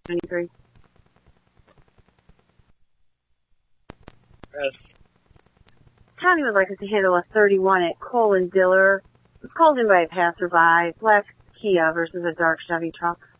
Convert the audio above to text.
93. County would like us to handle a 31 at Cole and Diller. It was called in by a passerby. Black Kia versus a dark Chevy truck.